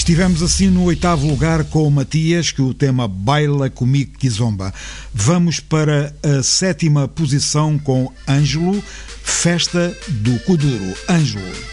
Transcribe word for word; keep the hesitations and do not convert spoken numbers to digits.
Estivemos assim no oitavo lugar com o Matias, que o tema Baila Comigo Kizomba. Vamos para a sétima posição com Ângelo, Festa do Kuduro. Ângelo.